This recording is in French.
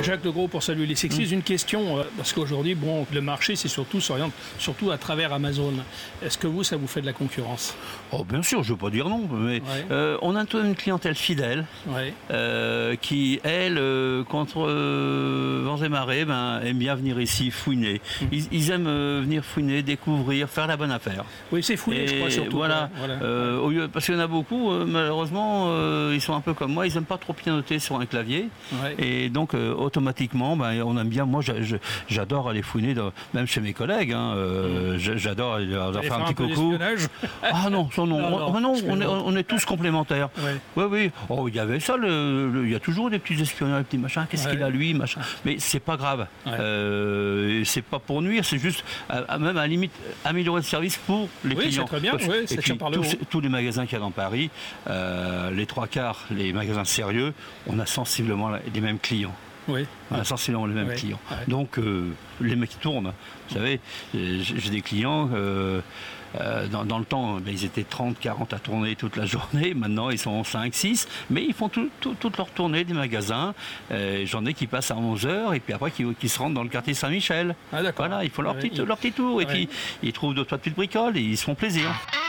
Jacques Legros pour Salut les Sexys. Une question, parce qu'aujourd'hui, bon, le marché s'oriente surtout à travers Amazon. Est-ce que ça vous fait de la concurrence? Oh, bien sûr, je ne veux pas dire non, mais on a une clientèle fidèle qui, elle, contre vents et marées, aime bien venir ici fouiner. Ils aiment venir fouiner, découvrir, faire la bonne affaire. Oui, c'est fouiner, je crois, surtout. Voilà. Parce qu'il y en a beaucoup, malheureusement, ils sont un peu comme moi, ils n'aiment pas trop pianoter sur un clavier. Et donc, automatiquement, on aime bien. Moi, j'adore aller fouiner, même chez mes collègues. J'adore leur faire un petit coucou. Ah non, on est tous complémentaires. Oui. Oh, il y avait ça, il y a toujours des petits espionneurs, des petits machins. Qu'est-ce qu'il a lui, machin. Mais c'est pas grave. C'est pas pour nuire, c'est juste même à la limite améliorer le service pour les clients. C'est très bien. Et puis, tous les magasins qu'il y a dans Paris, les 3/4, les magasins sérieux, on a sensiblement les mêmes clients. On a sensiblement les mêmes clients. Donc, les mecs qui tournent. Vous savez, j'ai des clients, dans le temps, ils étaient 30, 40 à tourner toute la journée. Maintenant, ils sont 5, 6. Mais ils font toute leur tournée des magasins. J'en ai qui passent à 11h et puis après qui se rendent dans le quartier Saint-Michel. Voilà, ils font leur petit tour. Et puis, ils trouvent 2-3 petites bricoles et ils se font plaisir.